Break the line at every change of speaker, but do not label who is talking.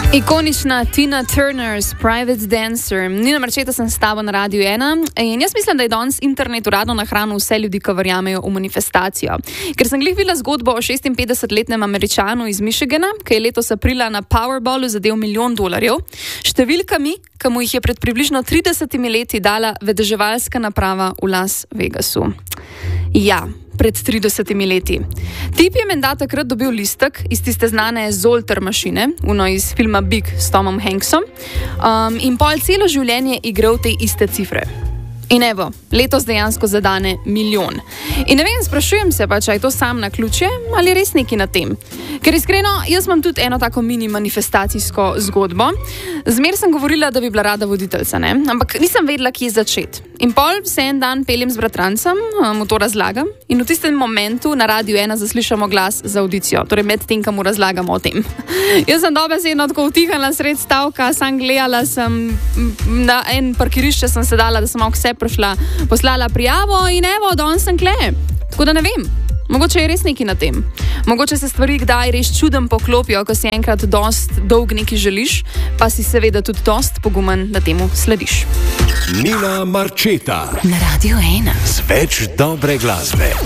Ikonična Tina Turner's Private Dancer. Nina Marčeta sem s tabo na Radiu 1 in jaz mislim, da je danes internet uradno nahranil vse ljudi, ki verjamejo v manifestacijo. Ker sem glih videla zgodbo o 56-letnem Američanu iz Michigana, ki je letos aprila na Powerballu zadel $1 milijon, številkami, ki mu jih je pred približno 30 leti dala vedeževalska naprava v Las Vegasu. Ja, pred 30 leti. Tip je menda takrat dobil listek iz tiste znane Zoltar mašine, iz filma Big s Tomom Hanksom, in pol celo življenje igral te iste cifre. In evo, letos dejansko zadane $1 milijon. In ne vem, sprašujem se pa, če je to sam na ključje ali res neki na tem. Ker iskreno, jaz imam tudi eno tako mini manifestacijsko zgodbo. Zmer sem govorila, da bi bila rada voditeljca, ne? Ampak nisem vedela, kje začeti. In pol se en dan peljem z bratrancem, mu to razlagam in v tistem momentu na Radiu 1 zaslišamo glas za audicijo, torej med tem, kam mu razlagamo o tem. Jaz sem dobesedno tako utihala sred stavka, sam gledala sem, na en parkirišče sem sedala, da sem malo vse prišla, poslala prijavo in evo, danes sem kle. Tako da ne vem, mogoče je res neki na tem. Mogoče se stvari kdaj res čudem poklopijo, ko si enkrat dost dolg nekaj želiš, pa si seveda tudi dost pogumen, da temu slediš.
Nina Marčeta
na Radiu 1
z več dobre glasbe.